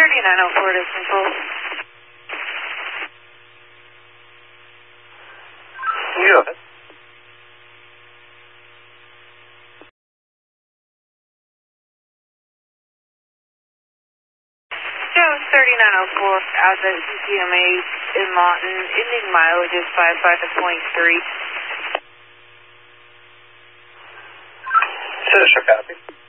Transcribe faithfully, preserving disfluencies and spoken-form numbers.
thirty-nine oh four to control. You have it. Joe thirty-nine oh four out at C C M A in Lawton. Ending mileage is five five point three. Sure, copy.